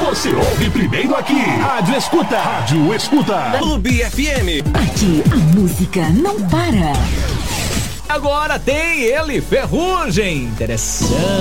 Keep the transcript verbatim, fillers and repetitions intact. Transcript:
Você ouve primeiro aqui. Rádio Escuta. Rádio Escuta. Clube F M. Aqui a música não para. Agora tem ele, Ferrugem. Interessante.